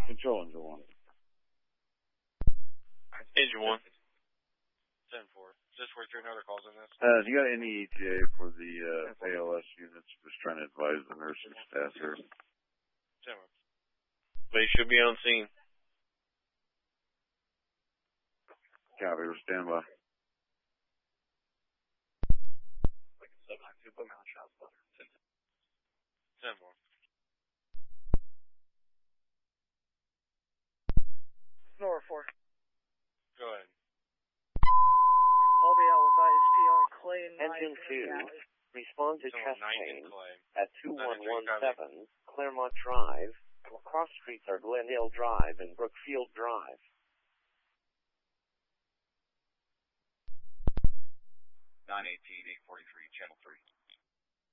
Control Engine 1. Engine 1. 10-4. Just wait through another calls on this. Do you got any ETA for the ALS units? Just trying to advise the nursing staff here. 10-1. They should be on scene. Copy, we're standby. 10-4. Nora 4. Go ahead. I'll be out with ISP on Clay 9. Engine 2, respond to chest pain at 2117 Claremont Drive. Cross streets are Glendale Drive and Brookfield Drive. 918, 843, Channel 3.